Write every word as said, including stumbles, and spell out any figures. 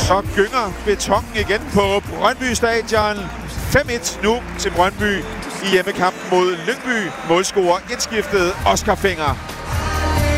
Så gynger betongen igen på Brøndby Stadion. fem et nu til Brøndby i hjemmekampen mod Lyngby. Målscorer indskiftet Oscar Fenger.